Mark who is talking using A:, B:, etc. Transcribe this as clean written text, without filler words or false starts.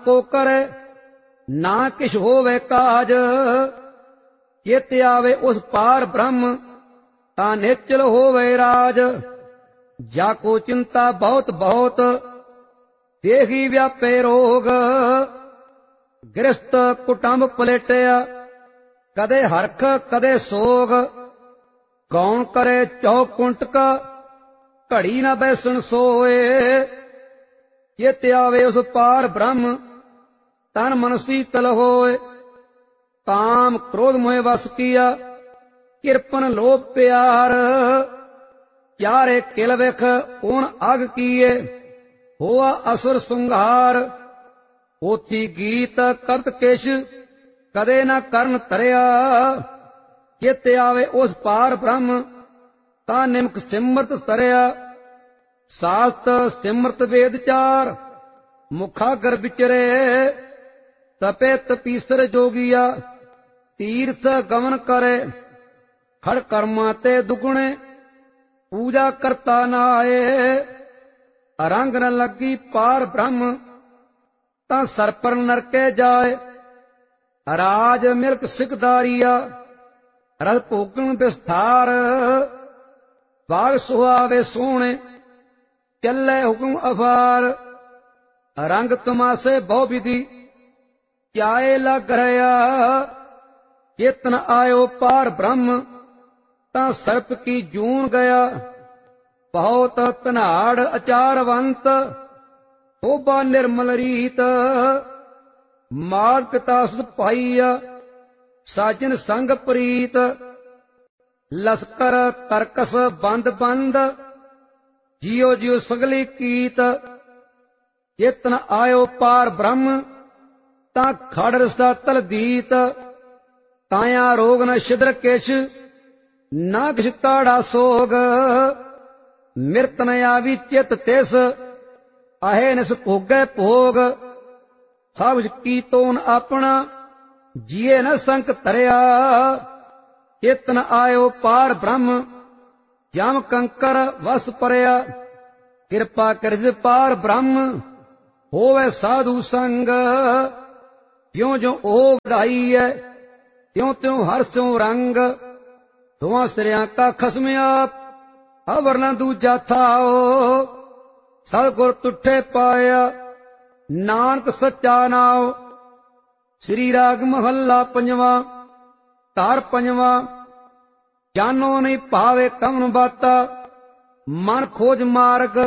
A: को करे, ना किछ होवे काज। चित आवे उस पार ब्रह्म, ता निश्चल होवे राज। जाको चिंता बहुत बहुत, देही व्यापे रोग। गृहस्थ कुटुंब पलेटिया, कदे हरख कदे सोग। कौन करे चौकुंटक, घड़ी न बैसन सोए। चित आवे उस पार ब्रह्म, तन मन शीतल होए। काम क्रोध मोह वस किया, किरपन लोभ प्यार। चारे किल विख ऊन अग किए, होआ असुर सुंघार। पोथी गीत कबत किश, कदे न करन तरिया। चित आवे उस पार ब्रह्म, ता निमक सिमरत सरिया। सास्त सिमरत वेद चार, मुखागर विचरे। तपे तपीसर जोगिया, तीर्थ गमन करे। खड़ कर्मा ते दुगुणे, पूजा करता नाए। रंग न लगी पार ब्रह्म, ता सरपर नरके जाए। राज मिल्क सिकदारिया, रस भोगन विस्तार। बाग सुहावे सोहणे, चले हुक्म अफार। रंग तमाशे बहु विधि, चाहे लग रहा। चेतन आयो पार ब्रह्म, ता सर्प की जून गया। बहुत तनाड़ अचारवंत, शोभा निर्मल रीत। माग पिता सुध पाईया, साजन संग प्रीत। लश्कर तरकस बंद बंद, जियो जियो सगली कीत। चेतन आयो पार ब्रह्म, ता खड़ रसा तलदीत। ताया रोग न छिद्र किश, ना किछ ताड़ा सोग। मिरत न आवी चित तिस, आहे निस भोगै भोग। सब कीतोन अपना, जिये न संक तरिया। चेतन आयो पार ब्रह्म, जम कंकर वस परया। कृपा करज पार ब्रह्म, होवे साधु संग। ज्यों ज्यों ओ वधाई है, त्यों त्यों हर स्यों रंग। दोवां सिरियां का खसम आप, अवर न दूजा थाओ। सतगुर तुठे पाया, नानक सच्चा नाओ। श्री राग महला पंजवा, तार पंजवा। जानो नहीं पावे कवन बाता, मन खोज मार्ग।